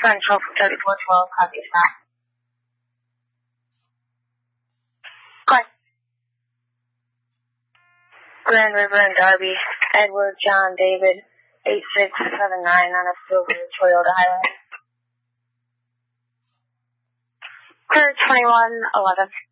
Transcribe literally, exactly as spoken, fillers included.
Central thirty-four twelve, copy that. Go ahead. Grand River and Darby, Edward John David, eight six seven nine on a silver Toyota Highway. Clear twenty-one eleven.